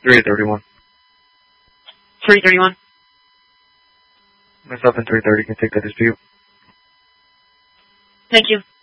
331. 331. Myself and 330 can take the dispute. Thank you.